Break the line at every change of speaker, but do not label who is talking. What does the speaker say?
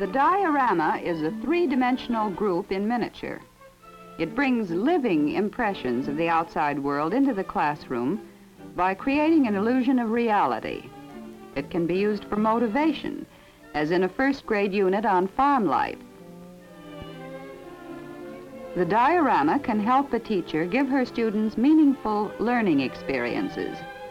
The diorama is a three-dimensional group in miniature. It brings living impressions of the outside world into the classroom by creating an illusion of reality. It can be used for motivation, as in a first-grade unit on farm life. The diorama can help a teacher give her students meaningful learning experiences.